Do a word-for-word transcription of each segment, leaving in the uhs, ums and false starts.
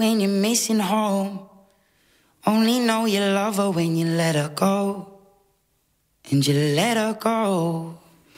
when you're missing home. Only know you love her when you let her go. And you let her go.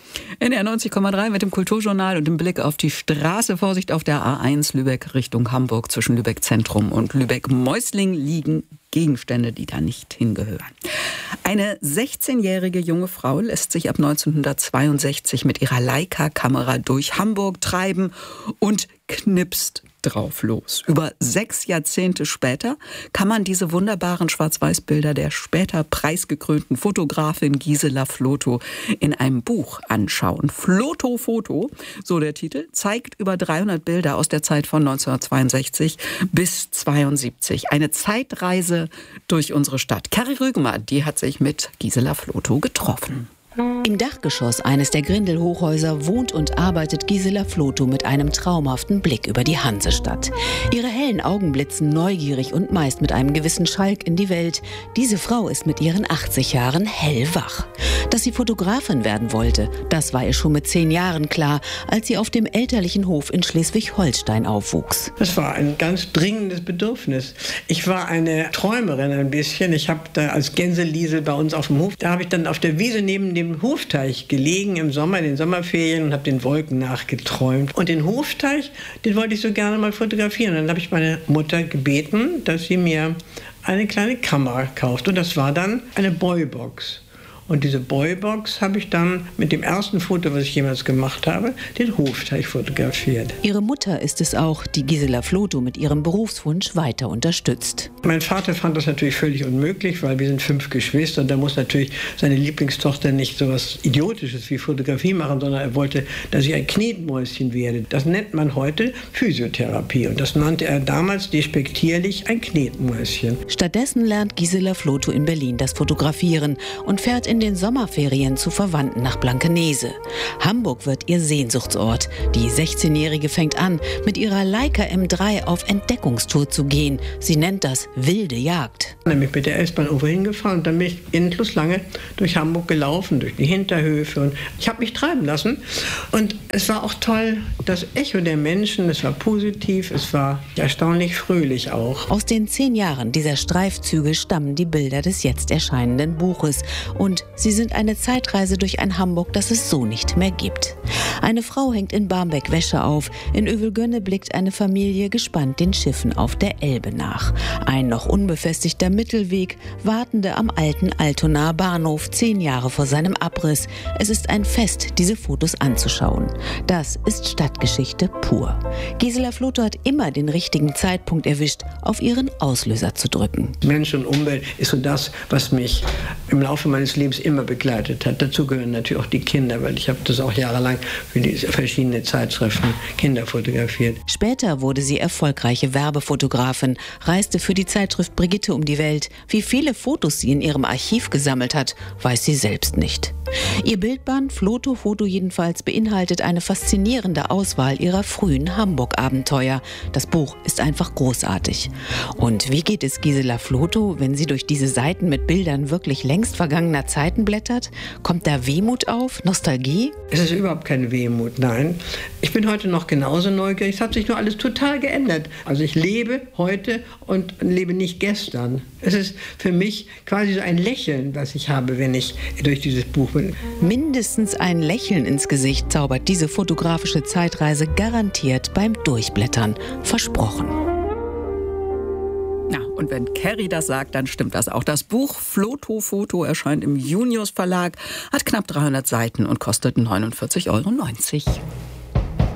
N R neunzig Komma drei mit dem Kulturjournal und dem Blick auf die Straße. Vorsicht auf der A eins Lübeck Richtung Hamburg. Zwischen Lübeck Zentrum und Lübeck Mäusling liegen Gegenstände, die da nicht hingehören. Eine sechzehnjährige junge Frau lässt sich ab neunzehnhundertzweiundsechzig mit ihrer Leica-Kamera durch Hamburg treiben und knipst drauf los. Über sechs Jahrzehnte später kann man diese wunderbaren Schwarz-Weiß-Bilder der später preisgekrönten Fotografin Gisela Flotow in einem Buch anschauen. Flotow Foto, so der Titel, zeigt über dreihundert Bilder aus der Zeit von neunzehnhundertzweiundsechzig bis zweiundsiebzig. Eine Zeitreise durch unsere Stadt. Carrie Rügemer, die hat sich mit Gisela Flotow getroffen. Im Dachgeschoss eines der Grindel-Hochhäuser wohnt und arbeitet Gisela Flotow mit einem traumhaften Blick über die Hansestadt. Ihre hellen Augen blitzen neugierig und meist mit einem gewissen Schalk in die Welt. Diese Frau ist mit ihren achtzig Jahren hellwach. Dass sie Fotografin werden wollte, das war ihr schon mit zehn Jahren klar, als sie auf dem elterlichen Hof in Schleswig-Holstein aufwuchs. Das war ein ganz dringendes Bedürfnis. Ich war eine Träumerin ein bisschen. Ich habe da als Gänseliesel bei uns auf dem Hof, da habe ich dann auf der Wiese neben dem Hofteich gelegen im Sommer, in den Sommerferien und habe den Wolken nachgeträumt. Und den Hofteich, den wollte ich so gerne mal fotografieren. Dann habe ich meine Mutter gebeten, dass sie mir eine kleine Kamera kauft. Und das war dann eine Boybox. Und diese Boybox habe ich dann mit dem ersten Foto, was ich jemals gemacht habe, den Hofteich fotografiert. Ihre Mutter ist es auch, die Gisela Flotow mit ihrem Berufswunsch weiter unterstützt. Mein Vater fand das natürlich völlig unmöglich, weil wir sind fünf Geschwister und da muss natürlich seine Lieblingstochter nicht so was Idiotisches wie Fotografie machen, sondern er wollte, dass ich ein Knetmäuschen werde. Das nennt man heute Physiotherapie und das nannte er damals despektierlich ein Knetmäuschen. Stattdessen lernt Gisela Flotow in Berlin das Fotografieren und fährt in den Sommerferien zu Verwandten nach Blankenese. Hamburg wird ihr Sehnsuchtsort. Die sechzehnjährige fängt an, mit ihrer Leica M drei auf Entdeckungstour zu gehen. Sie nennt das wilde Jagd. Dann bin ich mit der S-Bahn irgendwo hingefahren und dann bin ich endlos lange durch Hamburg gelaufen, durch die Hinterhöfe. Und ich habe mich treiben lassen. Und es war auch toll, das Echo der Menschen, es war positiv, es war erstaunlich fröhlich auch. Aus den zehn Jahren dieser Streifzüge stammen die Bilder des jetzt erscheinenden Buches. Und sie sind eine Zeitreise durch ein Hamburg, das es so nicht mehr gibt. Eine Frau hängt in Barmbek Wäsche auf. In Övelgönne blickt eine Familie gespannt den Schiffen auf der Elbe nach. Ein noch unbefestigter Mittelweg, Wartende am alten Altonaer Bahnhof, zehn Jahre vor seinem Abriss. Es ist ein Fest, diese Fotos anzuschauen. Das ist Stadtgeschichte pur. Gisela Flotow hat immer den richtigen Zeitpunkt erwischt, auf ihren Auslöser zu drücken. Mensch und Umwelt ist so das, was mich im Laufe meines Lebens immer begleitet hat. Dazu gehören natürlich auch die Kinder, weil ich habe das auch jahrelang für die verschiedenen Zeitschriften Kinder fotografiert. Später wurde sie erfolgreiche Werbefotografin, reiste für die Zeitschrift Brigitte um die Welt. Wie viele Fotos sie in ihrem Archiv gesammelt hat, weiß sie selbst nicht. Ihr Bildband Flotow Foto jedenfalls beinhaltet eine faszinierende Auswahl ihrer frühen Hamburg-Abenteuer. Das Buch ist einfach großartig. Und wie geht es Gisela Flotow, wenn sie durch diese Seiten mit Bildern wirklich längst vergangener Zeiten blättert? Kommt da Wehmut auf? Nostalgie? Es ist überhaupt keine Wehmut, nein. Ich bin heute noch genauso neugierig. Es hat sich nur alles total geändert. Also ich lebe heute und lebe nicht gestern. Es ist für mich quasi so ein Lächeln, was ich habe, wenn ich durch dieses Buch bin. Mindestens ein Lächeln ins Gesicht zaubert diese fotografische Zeitreise garantiert beim Durchblättern. Versprochen. Ja, und wenn Carrie das sagt, dann stimmt das auch. Das Buch Flotow Foto erscheint im Junius Verlag, hat knapp dreihundert Seiten und kostet neunundvierzig Euro neunzig.